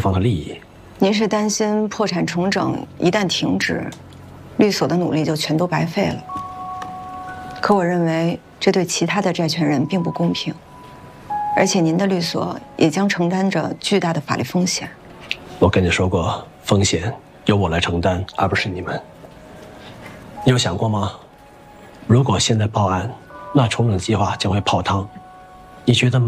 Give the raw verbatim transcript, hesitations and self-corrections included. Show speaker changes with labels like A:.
A: 方的利益。
B: 您是担心破产重整一旦停止，律所的努力就全都白费了。可我认为这对其他的债权人并不公平，而且您的律所也将承担着巨大的法律风险。
A: 我跟你说过，风险由我来承担，而不是你们。你有想过吗？如果现在报案，那重整计划将会泡汤。你觉得